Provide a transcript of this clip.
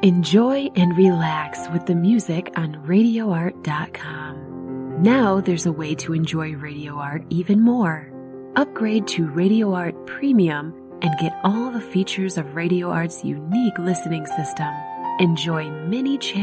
Enjoy and relax with the music on RadioArt.com. Now there's a way to enjoy Radio Art even more. Upgrade to Radio Art Premium and get all the features of Radio Art's unique listening system. Enjoy many channels